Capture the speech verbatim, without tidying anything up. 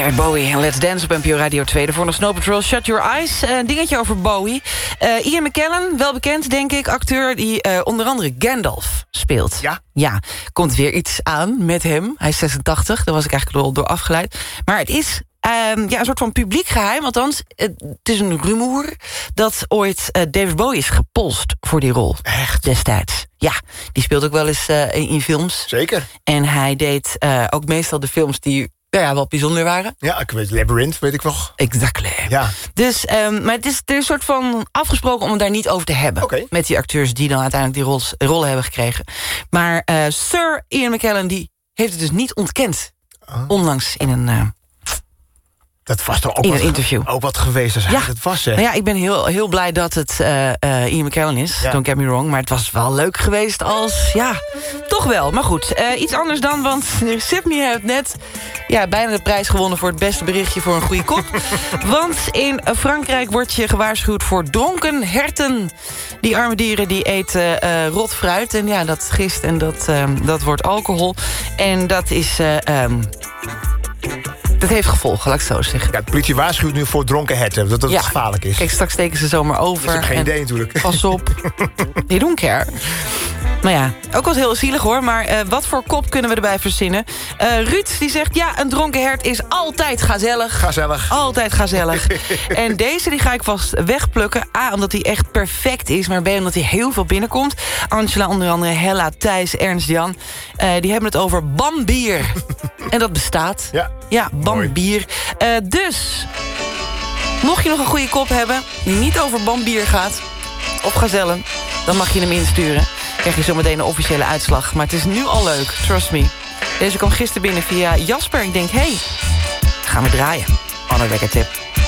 David Bowie en Let's Dance op N P O Radio twee. Daarvoor nog Snow Patrol, Shut Your Eyes. Een dingetje over Bowie. Uh, Ian McKellen, wel bekend, denk ik, acteur... die uh, onder andere Gandalf speelt. Ja? Ja, komt weer iets aan met hem. Hij is zesentachtig, daar was ik eigenlijk door, door afgeleid. Maar het is... Um, ja, een soort van publiek geheim, althans, het is een rumoer... dat ooit uh, David Bowie is gepolst voor die rol. Echt? Destijds. Ja, die speelt ook wel eens uh, in, in films. Zeker. En hij deed uh, ook meestal de films die nou ja, wel bijzonder waren. Ja, ik weet Labyrinth, weet ik nog. Exactly. Ja. Dus, um, maar het is, er is een soort van afgesproken om het daar niet over te hebben. Okay. Met die acteurs die dan uiteindelijk die rols, rollen hebben gekregen. Maar uh, Sir Ian McKellen die heeft het dus niet ontkend. Oh. Onlangs in een... Uh, Dat was toch ook, in wat, een interview. ook wat geweest als hij ja. het was, hè? Nou ja, ik ben heel, heel blij dat het uh, uh, Ian McKellen is. Ja. Don't get me wrong. Maar het was wel leuk geweest als... Ja, toch wel. Maar goed, uh, iets anders dan... Want Sydney heeft net ja, bijna de prijs gewonnen... voor het beste berichtje voor een goede kop. Want in Frankrijk wordt je gewaarschuwd voor dronken herten. Die arme dieren die eten uh, rot fruit. En ja, dat gist en dat, uh, dat wordt alcohol. En dat is... Uh, um, Dat heeft gevolgen, laat ik zo zeggen. Ja, de politie waarschuwt nu voor dronken herten, dat dat ja. gevaarlijk is. Kijk, straks steken ze zomaar over. Dat is geen idee natuurlijk. Pas op. They don't care. Maar ja, ook wel heel zielig hoor. Maar uh, wat voor kop kunnen we erbij verzinnen? Uh, Ruud die zegt, ja, een dronken hert is altijd gezellig. Gezellig. Altijd gezellig. En deze die ga ik vast wegplukken. A, omdat hij echt perfect is. Maar B, omdat hij heel veel binnenkomt. Angela, onder andere Hella, Thijs, Ernst, Jan. Uh, die hebben het over bambier. En dat bestaat. Ja, ja bambier. Uh, dus, mocht je nog een goede kop hebben... die niet over bambier gaat, of gazellen... dan mag je hem insturen. Krijg je zometeen een officiële uitslag. Maar het is nu al leuk, trust me. Deze kwam gisteren binnen via Jasper. Ik denk, hé, hey, gaan we draaien. Anne Wekker tip.